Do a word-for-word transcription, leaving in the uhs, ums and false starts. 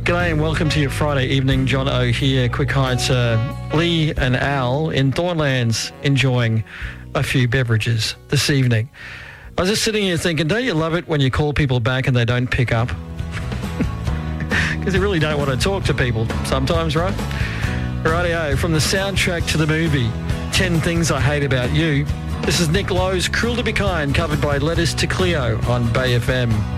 G'day and welcome to your Friday evening. John O here. Quick hi to Lee and Al in Thornlands enjoying a few beverages this evening. I was just sitting here thinking, don't you love it when you call people back and they don't pick up? Because you really don't want to talk to people sometimes, right? Rightio, from the soundtrack to the movie, ten Things I Hate About You. This is Nick Lowe's Cruel to Be Kind, covered by Letters to Cleo on Bay F M.